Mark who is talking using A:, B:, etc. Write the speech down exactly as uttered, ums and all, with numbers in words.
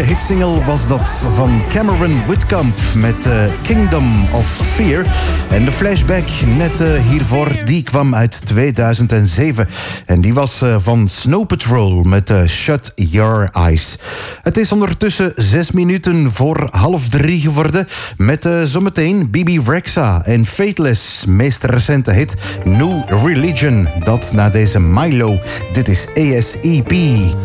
A: hitsingle was dat van Cameron Whitcomb met uh, Kingdom of Fear. En de flashback net uh, hiervoor, die kwam uit tweeduizend zeven. En die was uh, van Snow Patrol met uh, Shut Your Eyes. Het is ondertussen zes minuten voor half drie geworden. Met uh, zometeen Bibi Rexha en Fateless. Meest recente hit New Religion. Dat na deze Milo. Dit is A S E P.